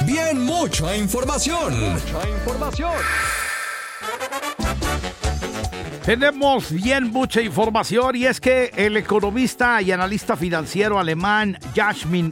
también mucha información. Tenemos bien mucha información y es que el economista y analista financiero alemán Jasmin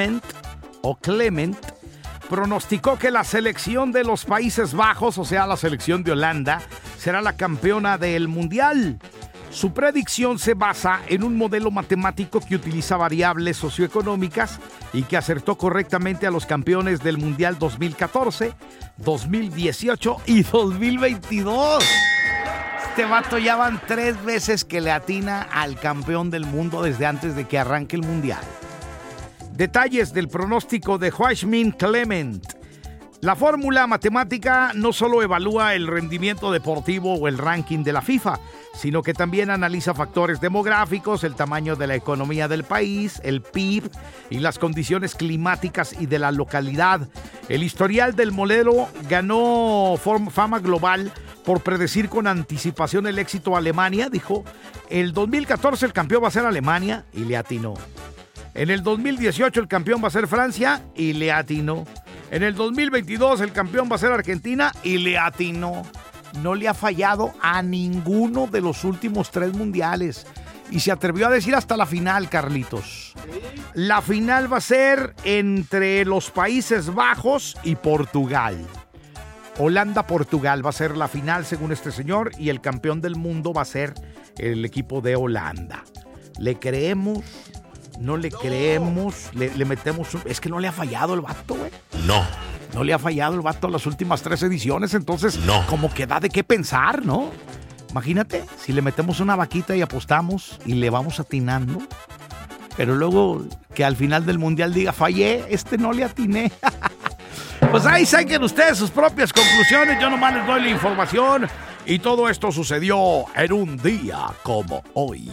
Clement pronosticó que la selección de los Países Bajos, o sea, la selección de Holanda, será la campeona del Mundial. Su predicción se basa en un modelo matemático que utiliza variables socioeconómicas y que acertó correctamente a los campeones del Mundial 2014, 2018 y 2022. Este vato ya van 3 veces que le atina al campeón del mundo desde antes de que arranque el Mundial. Detalles del pronóstico de Jasmin Clement. La fórmula matemática no solo evalúa el rendimiento deportivo o el ranking de la FIFA, sino que también analiza factores demográficos, el tamaño de la economía del país, el PIB y las condiciones climáticas y de la localidad. El historial del modelo ganó fama global por predecir con anticipación el éxito a Alemania. Dijo, el 2014 el campeón va a ser Alemania y le atinó. En el 2018 el campeón va a ser Francia y le atinó. En el 2022 el campeón va a ser Argentina y le atinó. No le ha fallado a ninguno de los últimos 3 mundiales. Y se atrevió a decir hasta la final, Carlitos. La final va a ser entre los Países Bajos y Portugal. Holanda-Portugal va a ser la final, según este señor, y el campeón del mundo va a ser el equipo de Holanda. ¿Le creemos? ¿No le creemos? ¿Le metemos? Es que no le ha fallado el vato, güey. No le ha fallado el vato las últimas 3 ediciones, entonces como que da de qué pensar, ¿no? Imagínate, si le metemos una vaquita y apostamos y le vamos atinando, pero luego que al final del mundial diga, fallé, no le atiné. Pues ahí saquen ustedes sus propias conclusiones, yo nomás les doy la información y todo esto sucedió en un día como hoy.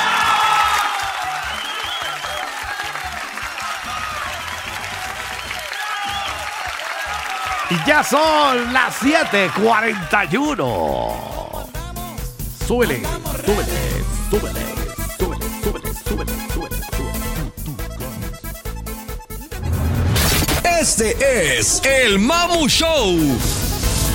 Y ya son las 7:41. Súbele. Este es el Mamu Show.